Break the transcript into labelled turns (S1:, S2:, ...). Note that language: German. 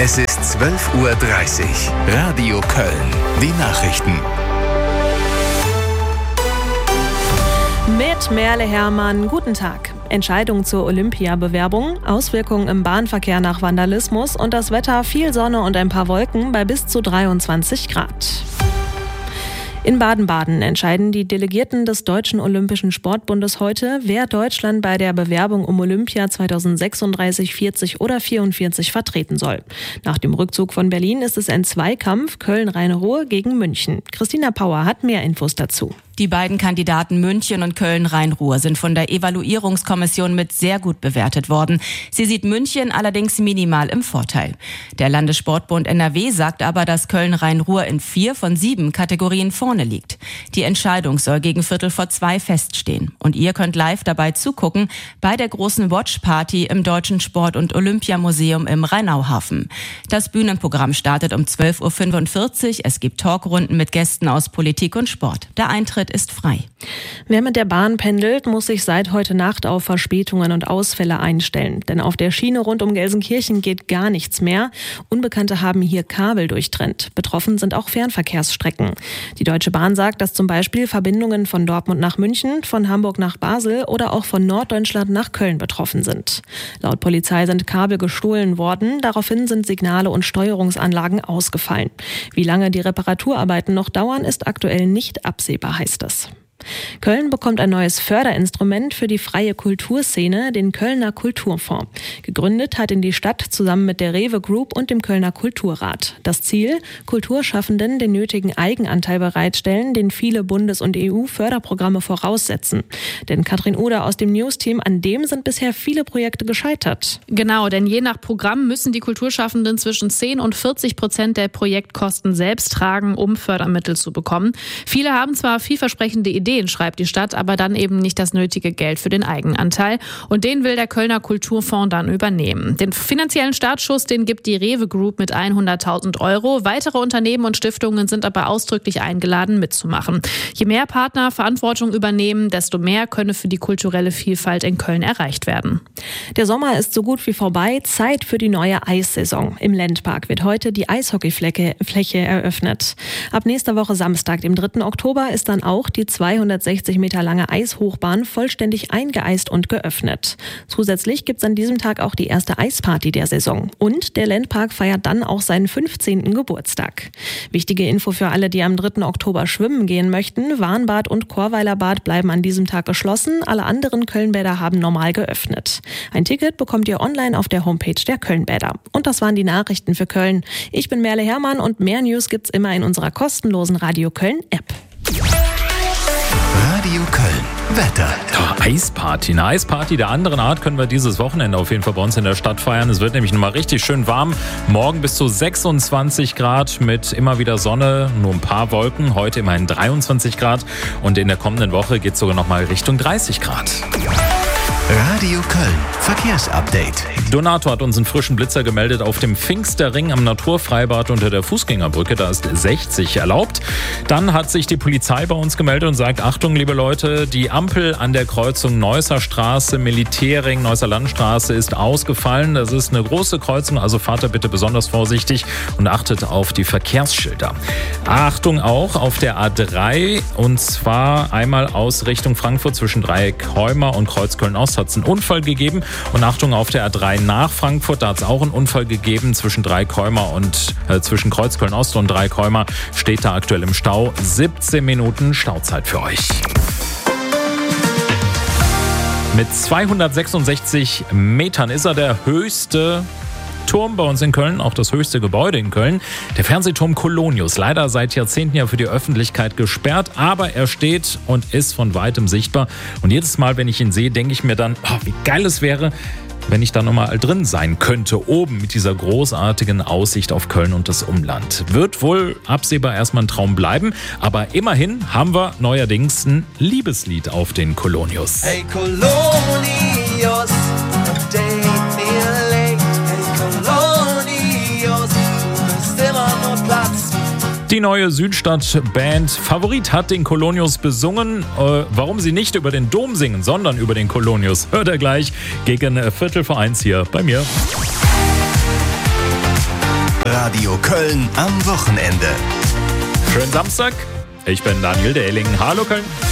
S1: Es ist 12:30 Uhr. Radio Köln. Die Nachrichten.
S2: Mit Merle Herrmann, guten Tag. Entscheidung zur Olympiabewerbung, Auswirkungen im Bahnverkehr nach Vandalismus und das Wetter, viel Sonne und ein paar Wolken bei bis zu 23 Grad. In Baden-Baden entscheiden die Delegierten des Deutschen Olympischen Sportbundes heute, wer Deutschland bei der Bewerbung um Olympia 2036, 40 oder 44 vertreten soll. Nach dem Rückzug von Berlin ist es ein Zweikampf Köln-Rhein-Ruhr gegen München. Christina Pauer hat mehr Infos dazu.
S3: Die beiden Kandidaten München und Köln-Rhein-Ruhr sind von der Evaluierungskommission mit sehr gut bewertet worden. Sie sieht München allerdings minimal im Vorteil. Der Landessportbund NRW sagt aber, dass Köln-Rhein-Ruhr in 4 von 7 Kategorien vorne liegt. Die Entscheidung soll gegen 1:45 feststehen. Und ihr könnt live dabei zugucken bei der großen Watchparty im Deutschen Sport- und Olympiamuseum im Rheinauhafen. Das Bühnenprogramm startet um 12:45 Uhr. Es gibt Talkrunden mit Gästen aus Politik und Sport. Der Eintritt ist frei.
S2: Wer mit der Bahn pendelt, muss sich seit heute Nacht auf Verspätungen und Ausfälle einstellen. Denn auf der Schiene rund um Gelsenkirchen geht gar nichts mehr. Unbekannte haben hier Kabel durchtrennt. Betroffen sind auch Fernverkehrsstrecken. Die Deutsche Bahn sagt, dass zum Beispiel Verbindungen von Dortmund nach München, von Hamburg nach Basel oder auch von Norddeutschland nach Köln betroffen sind. Laut Polizei sind Kabel gestohlen worden. Daraufhin sind Signale und Steuerungsanlagen ausgefallen. Wie lange die Reparaturarbeiten noch dauern, ist aktuell nicht absehbar, heißt es. Köln bekommt ein neues Förderinstrument für die freie Kulturszene, den Kölner Kulturfonds. Gegründet hat ihn die Stadt zusammen mit der Rewe Group und dem Kölner Kulturrat. Das Ziel: Kulturschaffenden den nötigen Eigenanteil bereitstellen, den viele Bundes- und EU-Förderprogramme voraussetzen. Denn Katrin Oder aus dem News-Team, an dem sind bisher viele Projekte gescheitert.
S4: Genau, denn je nach Programm müssen die Kulturschaffenden zwischen 10% und 40% der Projektkosten selbst tragen, um Fördermittel zu bekommen. Viele haben zwar vielversprechende Ideen, schreibt die Stadt, aber dann eben nicht das nötige Geld für den Eigenanteil. Und den will der Kölner Kulturfonds dann übernehmen. Den finanziellen Startschuss, den gibt die Rewe Group mit 100.000 €. Weitere Unternehmen und Stiftungen sind aber ausdrücklich eingeladen, mitzumachen. Je mehr Partner Verantwortung übernehmen, desto mehr könne für die kulturelle Vielfalt in Köln erreicht werden.
S2: Der Sommer ist so gut wie vorbei. Zeit für die neue Eissaison. Im Ländpark wird heute die Eishockeyfläche eröffnet. Ab nächster Woche Samstag, dem 3. Oktober, ist dann auch die 260 Meter lange Eishochbahn vollständig eingeeist und geöffnet. Zusätzlich gibt es an diesem Tag auch die erste Eisparty der Saison. Und der Ländpark feiert dann auch seinen 15. Geburtstag. Wichtige Info für alle, die am 3. Oktober schwimmen gehen möchten: Warnbad und Chorweilerbad bleiben an diesem Tag geschlossen. Alle anderen Kölnbäder haben normal geöffnet. Ein Ticket bekommt ihr online auf der Homepage der Kölnbäder. Und das waren die Nachrichten für Köln. Ich bin Merle Herrmann und mehr News gibt's immer in unserer kostenlosen Radio Köln App.
S1: Radio Köln. Wetter.
S5: Eisparty. Eine Eisparty der anderen Art können wir dieses Wochenende auf jeden Fall bei uns in der Stadt feiern. Es wird nämlich nochmal richtig schön warm. Morgen bis zu 26 Grad mit immer wieder Sonne, nur ein paar Wolken. Heute immerhin 23 Grad. Und in der kommenden Woche geht es sogar nochmal Richtung 30 Grad.
S1: Radio Köln. Verkehrsupdate.
S5: Donato hat uns einen frischen Blitzer gemeldet auf dem Pfingsterring am Naturfreibad unter der Fußgängerbrücke. Da ist 60 erlaubt. Dann hat sich die Polizei bei uns gemeldet und sagt: Achtung, liebe Leute, die Ampel an der Kreuzung Neusser Straße, Militärring, Neusser Landstraße ist ausgefallen. Das ist eine große Kreuzung, also fahrt da bitte besonders vorsichtig und achtet auf die Verkehrsschilder. Achtung auch auf der A3, und zwar einmal aus Richtung Frankfurt zwischen Dreieck-Heuma und Kreuzköln-Ost hat es einen Unfall gegeben. Und Achtung auf der A3 nach Frankfurt, da hat es auch einen Unfall gegeben zwischen Dreieck-Heuma und zwischen Kreuzköln-Ost und Dreieck-Heuma steht da aktuell im Stau. 17 Minuten Stauzeit für euch. Mit 266 Metern ist er der höchste Turm bei uns in Köln, auch das höchste Gebäude in Köln, der Fernsehturm Colonius. Leider seit Jahrzehnten ja für die Öffentlichkeit gesperrt, aber er steht und ist von weitem sichtbar. Und jedes Mal, wenn ich ihn sehe, denke ich mir dann, wie geil es wäre, wenn ich da nochmal drin sein könnte, oben mit dieser großartigen Aussicht auf Köln und das Umland. Wird wohl absehbar erstmal ein Traum bleiben, aber immerhin haben wir neuerdings ein Liebeslied auf den Colonius.
S6: Hey Colonius, date mir late. Hey Colonius, du bist immer nur Platz.
S5: Die neue Südstadt-Band Favorit hat den Colonius besungen. Warum sie nicht über den Dom singen, sondern über den Colonius, hört ihr gleich gegen 1:15 hier bei mir.
S1: Radio Köln am Wochenende.
S5: Schönen Samstag. Ich bin Daniel Dehling. Hallo Köln.